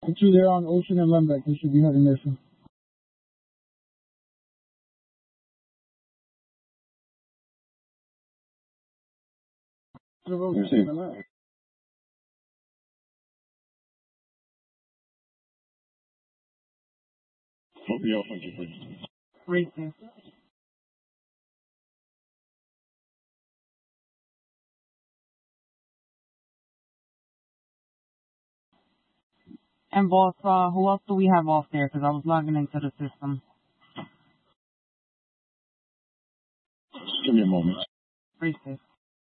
Two there on Ocean and Lembeck. They should be heading there soon. Racist. And boss, who else do we have off there? Because I was logging into the system. Give me a moment. Racist.